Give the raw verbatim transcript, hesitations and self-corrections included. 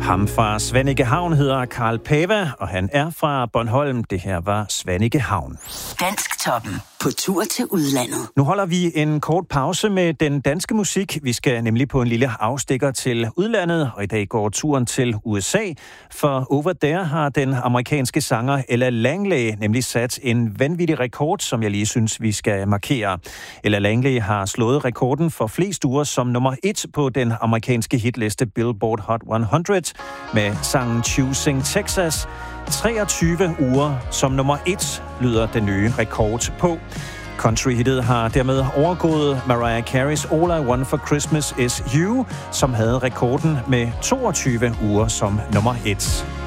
Ham fra Svanikehavn hedder Karl Pava, og han er fra Bornholm. Det her var Svanikehavn. Dansktoppen på tur til udlandet. Nu holder vi en kort pause med den danske musik. Vi skal nemlig på en lille afstikker til udlandet, og i dag går turen til U S A. For over there har den amerikanske sanger Ella Langley nemlig sat en vanvittig rekord, som jeg lige synes, vi skal markere. Ella Langley har slået rekorden for flest uger som nummer et på den amerikanske hitliste Billboard Hot hundrede med sangen Choosing Texas. treogtyve uger som nummer et lyder den nye rekord på. Country-hittet har dermed overgået Mariah Carey's All I Want for Christmas Is You, som havde rekorden med toogtyve uger som nummer et.